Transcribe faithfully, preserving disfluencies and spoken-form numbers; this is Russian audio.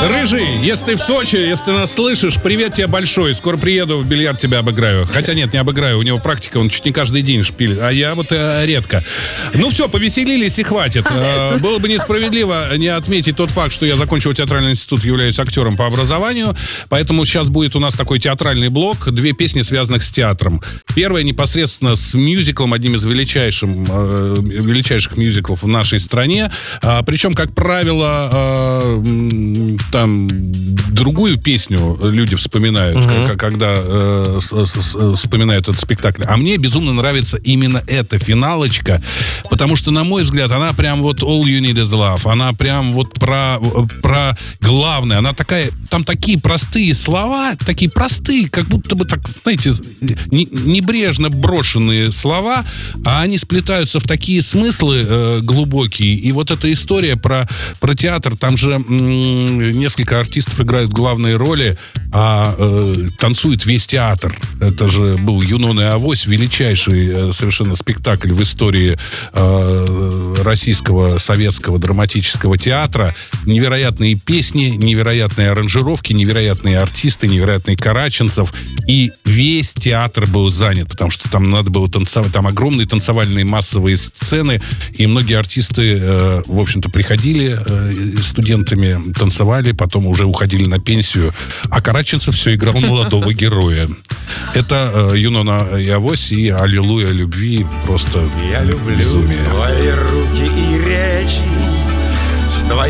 Рыжий, если ты в Сочи, если ты нас слышишь, привет тебе большой. Скоро приеду, в бильярд тебя обыграю. Хотя нет, не обыграю, у него практика, он чуть не каждый день шпилит. А я вот э, редко. Ну все, повеселились и хватит. Э, было бы несправедливо не отметить тот факт, что я закончил театральный институт, являюсь актером по образованию. Поэтому сейчас будет у нас такой театральный блок. Две песни, связанных с театром. Первая непосредственно с мюзиклом, одним из величайших, э, величайших мюзиклов в нашей стране. А, причем, как правило, э, там другую песню люди вспоминают, uh-huh. к- когда э, с- с- вспоминают этот спектакль. А мне безумно нравится именно эта финалочка, потому что, на мой взгляд, она прям вот all you need is love. Она прям вот про, про главное. Она такая, там такие простые слова, такие простые, как будто бы так, знаете, не, небрежно брошенные слова, а они сплетаются в такие смыслы э, глубокие. И вот эта история про, про театр, там же м- несколько артистов играют главные роли, а э, танцует весь театр. Это же был «Юнона и Авось», величайший э, совершенно спектакль в истории э, российского советского драматического театра. Невероятные песни, невероятные аранжировки, невероятные артисты, невероятный Караченцев. И весь театр был занят, потому что там надо было танцевать. Там огромные танцевальные массовые сцены, и многие артисты, э, в общем-то, приходили э, студентами, танцевали, потом уже уходили на пенсию, а Караченцев все играл молодого героя. Это э, «Юнона и Авось» и «Аллилуйя любви». Просто Я люблю безумие. твои руки и речи с твоей